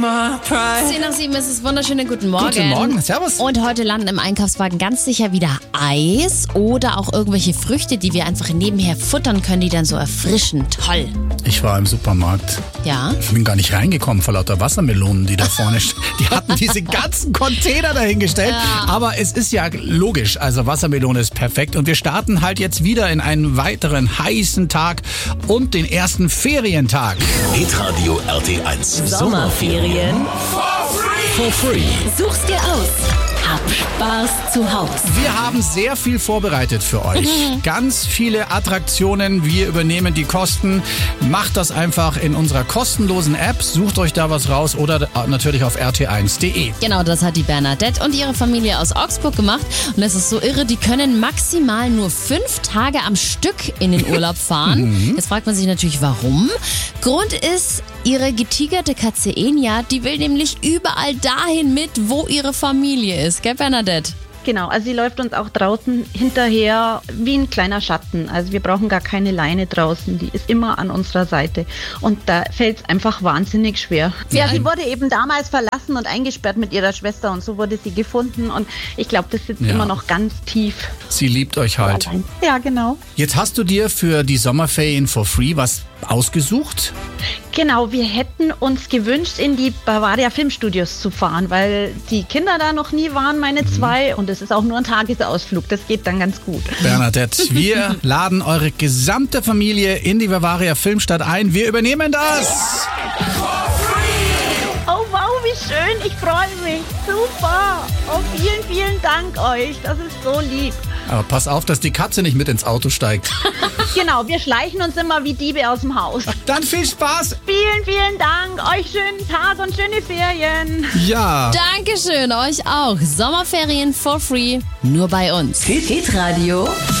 10:07 ist es. Wunderschönen guten Morgen. Guten Morgen, servus. Und heute landen im Einkaufswagen ganz sicher wieder Eis oder auch irgendwelche Früchte, die wir einfach nebenher futtern können, die dann so erfrischen. Toll. Ich war im Supermarkt. Ja? Ich bin gar nicht reingekommen vor lauter Wassermelonen, die da vorne stehen. Die hatten diese ganzen Container dahingestellt. Ja. Aber es ist ja logisch, also Wassermelone ist perfekt. Und wir starten halt jetzt wieder in einen weiteren heißen Tag und den ersten Ferientag. Hitradio RT1. Sommerferien For free. such's dir aus. Hab Spaß zu Hause. Wir haben sehr viel vorbereitet für euch. Ganz viele Attraktionen. Wir übernehmen die Kosten. Macht das einfach in unserer kostenlosen App. Sucht euch da was raus oder natürlich auf rt1.de. Genau, das hat die Bernadette und ihre Familie aus Augsburg gemacht. Und es ist so irre, die können maximal nur 5 Tage am Stück in den Urlaub fahren. Jetzt fragt man sich natürlich, warum. Grund ist, ihre getigerte Katze Enya, die will nämlich überall dahin mit, wo ihre Familie ist. Gell, Bernadette? Genau, also sie läuft uns auch draußen hinterher wie ein kleiner Schatten. Also wir brauchen gar keine Leine draußen, die ist immer an unserer Seite. Und da fällt es einfach wahnsinnig schwer. Ja, sie wurde eben damals verlassen und eingesperrt mit ihrer Schwester und so wurde sie gefunden. Und ich glaube, das sitzt immer noch ganz tief. Sie liebt euch halt. Ja, genau. Jetzt hast du dir für die Sommerferien for free was ausgesucht? Genau, wir hätten uns gewünscht, in die Bavaria Filmstudios zu fahren, weil die Kinder da noch nie waren, meine zwei. Und es ist auch nur ein Tagesausflug, das geht dann ganz gut. Bernadette, wir laden eure gesamte Familie in die Bavaria Filmstadt ein. Wir übernehmen das! Oh wow, wie schön, ich freue mich. Super. Oh, vielen, vielen Dank euch, das ist so lieb. Aber pass auf, dass die Katze nicht mit ins Auto steigt. Genau, wir schleichen uns immer wie Diebe aus dem Haus. Dann viel Spaß! Vielen, vielen Dank, euch schönen Tag und schöne Ferien. Ja! Dankeschön, euch auch. Sommerferien for free, nur bei uns. Hitradio